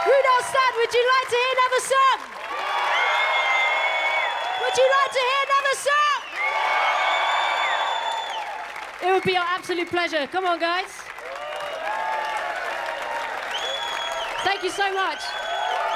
Rudolph Stud, would you like to hear another song? Would you like to hear another song? It would be our absolute pleasure. Come on, guys. Thank you so much.